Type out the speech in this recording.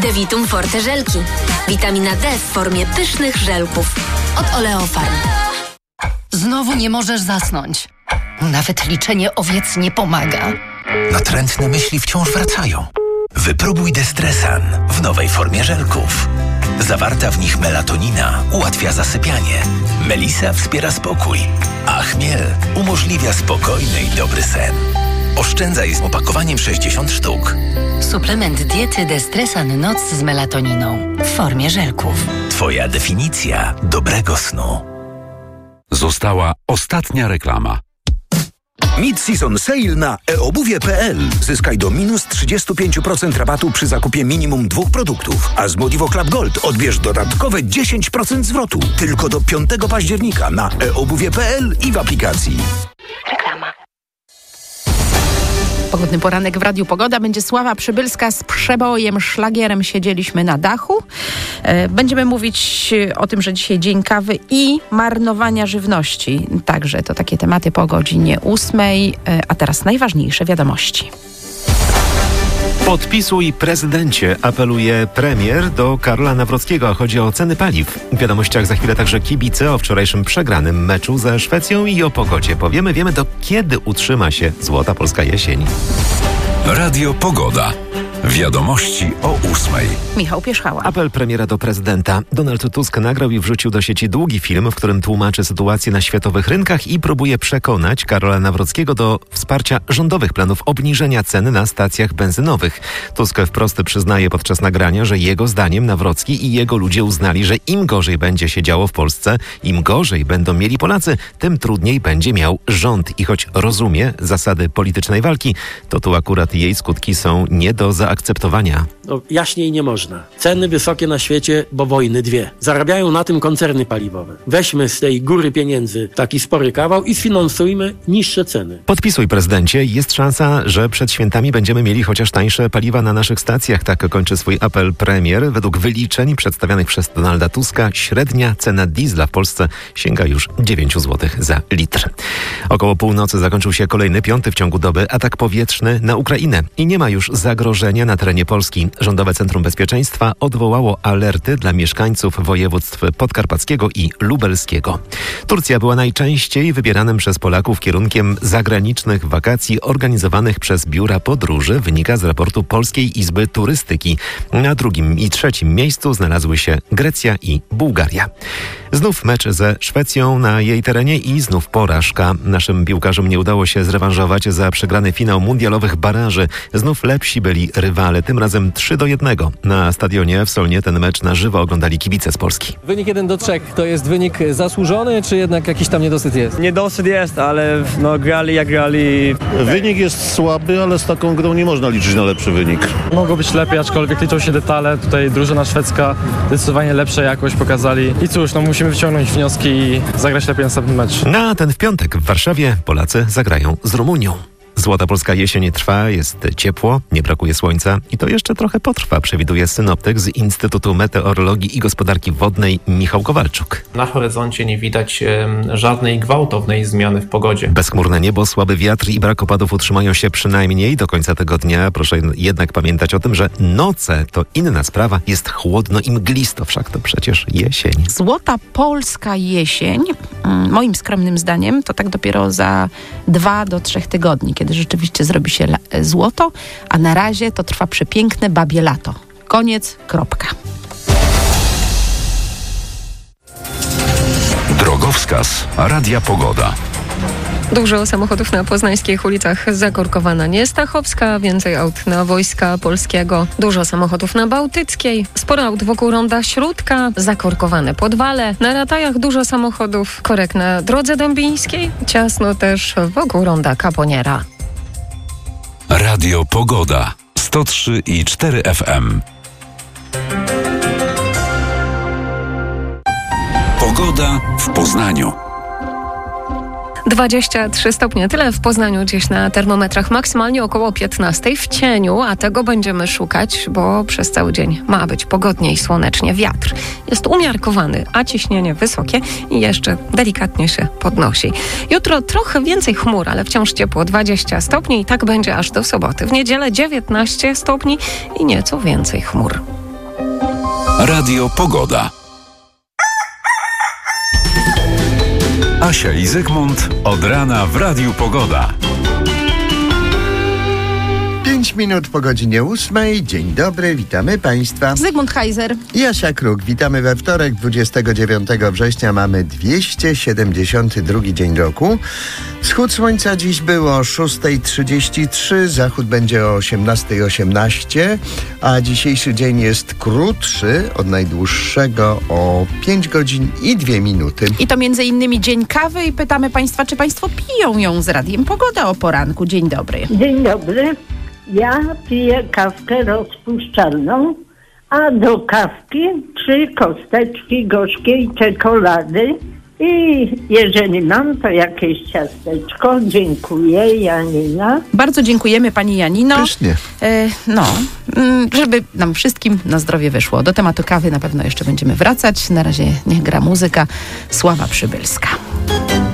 Devitum Forte żelki. Witamina D w formie pysznych żelków. Od Oleofarm. Znowu nie możesz zasnąć. Nawet liczenie owiec nie pomaga. Natrętne myśli wciąż wracają. Wypróbuj Destresan w nowej formie żelków. Zawarta w nich melatonina ułatwia zasypianie. Melisa wspiera spokój, a chmiel umożliwia spokojny i dobry sen. Oszczędzaj z opakowaniem 60 sztuk. Suplement diety Destresan Noc z melatoniną w formie żelków. Twoja definicja dobrego snu. Została ostatnia reklama. Mid-season sale na eobuwie.pl. Zyskaj do minus 35% rabatu przy zakupie minimum 2 produktów. A z Modivo Club Gold odbierz dodatkowe 10% zwrotu. Tylko do 5 października na eobuwie.pl i w aplikacji. Reklama. Pogodny poranek w Radiu Pogoda. Będzie Sława Przybylska z przebojem, szlagierem Siedzieliśmy na dachu. Będziemy mówić o tym, że dzisiaj dzień kawy i marnowania żywności. Także to takie tematy po godzinie 8. A teraz najważniejsze wiadomości. Podpisuj prezydencie, apeluje premier do Karola Nawrockiego, a chodzi o ceny paliw. W wiadomościach za chwilę także kibice o wczorajszym przegranym meczu ze Szwecją i o pogodzie. Wiemy do kiedy utrzyma się złota polska jesień. Radio Pogoda. Wiadomości o 8. Michał Pierzchała. Apel premiera do prezydenta. Donald Tusk nagrał i wrzucił do sieci długi film, w którym tłumaczy sytuację na światowych rynkach i próbuje przekonać Karola Nawrockiego do wsparcia rządowych planów obniżenia cen na stacjach benzynowych. Tusk wprost przyznaje podczas nagrania, że jego zdaniem Nawrocki i jego ludzie uznali, że im gorzej będzie się działo w Polsce, im gorzej będą mieli Polacy, tym trudniej będzie miał rząd. I choć rozumie zasady politycznej walki, to tu akurat jej skutki są nie do zaakceptowania. No, jaśniej nie można. Ceny wysokie na świecie, bo wojny dwie. Zarabiają na tym koncerny paliwowe. Weźmy z tej góry pieniędzy taki spory kawał i sfinansujmy niższe ceny. Podpisuj, prezydencie. Jest szansa, że przed świętami będziemy mieli chociaż tańsze paliwa na naszych stacjach. Tak kończy swój apel premier. Według wyliczeń przedstawionych przez Donalda Tuska średnia cena diesla w Polsce sięga już 9 zł za litr. Około północy zakończył się kolejny, 5. w ciągu doby atak powietrzny na Ukrainę. I nie ma już zagrożenia na terenie Polski. Rządowe Centrum Bezpieczeństwa odwołało alerty dla mieszkańców województw podkarpackiego i lubelskiego. Turcja była najczęściej wybieranym przez Polaków kierunkiem zagranicznych wakacji organizowanych przez biura podróży, wynika z raportu Polskiej Izby Turystyki. Na 2. i 3. miejscu znalazły się Grecja i Bułgaria. Znów mecz ze Szwecją na jej terenie i znów porażka. Naszym piłkarzom nie udało się zrewanżować za przegrany finał mundialowych baraży. Znów lepsi byli rywale, tym razem 3-1. Na stadionie w Solnie ten mecz na żywo oglądali kibice z Polski. Wynik 1-3 to jest wynik zasłużony, czy jednak jakiś tam niedosyt jest? Niedosyt jest, ale grali jak grali. Wynik jest słaby, ale z taką grą nie można liczyć na lepszy wynik. Mogło być lepiej, aczkolwiek liczą się detale. Tutaj drużyna szwedzka zdecydowanie lepszą jakość pokazali. I cóż, musimy wyciągnąć wnioski i zagrać lepiej następny mecz. Na ten w piątek w Warszawie Polacy zagrają z Rumunią. Złota polska jesień trwa, jest ciepło, nie brakuje słońca i to jeszcze trochę potrwa, przewiduje synoptyk z Instytutu Meteorologii i Gospodarki Wodnej Michał Kowalczuk. Na horyzoncie nie widać żadnej gwałtownej zmiany w pogodzie. Bezchmurne niebo, słaby wiatr i brak opadów utrzymają się przynajmniej do końca tego dnia. Proszę jednak pamiętać o tym, że noce to inna sprawa, jest chłodno i mglisto, wszak to przecież jesień. Złota polska jesień, moim skromnym zdaniem, to tak dopiero za 2 do 3 tygodni, kiedy rzeczywiście zrobi się złoto, a na razie to trwa przepiękne babie lato. Koniec, kropka. Drogowskaz Radia Pogoda. Dużo samochodów na poznańskich ulicach, zakorkowana Niestachowska, więcej aut na Wojska Polskiego, dużo samochodów na Bałtyckiej, sporo aut wokół ronda Śródka, zakorkowane Podwale, na Ratajach dużo samochodów, korek na Drodze Dębińskiej, ciasno też wokół ronda Kaponiera. Radio Pogoda 103,4 FM. Pogoda w Poznaniu. 23 stopnie, tyle w Poznaniu, gdzieś na termometrach, maksymalnie około 15 w cieniu, a tego będziemy szukać, bo przez cały dzień ma być pogodnie i słonecznie. Wiatr jest umiarkowany, a ciśnienie wysokie i jeszcze delikatnie się podnosi. Jutro trochę więcej chmur, ale wciąż ciepło, 20 stopni i tak będzie aż do soboty. W niedzielę 19 stopni i nieco więcej chmur. Radio Pogoda. Asia i Zygmunt od rana w Radiu Pogoda. 5 minut po godzinie 8. Dzień dobry, witamy Państwa. Zygmunt Heiser i Asia Kruk. Witamy we wtorek, 29 września. Mamy 272 dzień roku. Wschód słońca dziś było o 6:33, zachód będzie o 18:18, a dzisiejszy dzień jest krótszy od najdłuższego o 5 godzin i 2 minuty. I to między innymi dzień kawy i pytamy Państwa, czy Państwo piją ją z Radiem Pogoda o poranku. Dzień dobry. Dzień dobry. Ja piję kawkę rozpuszczalną, a do kawki 3 kosteczki gorzkiej czekolady i jeżeli mam, to jakieś ciasteczko. Dziękuję, Janina. Bardzo dziękujemy pani Janino. Pysznie. Żeby nam wszystkim na zdrowie wyszło. Do tematu kawy na pewno jeszcze będziemy wracać. Na razie niech gra muzyka. Sława Przybylska.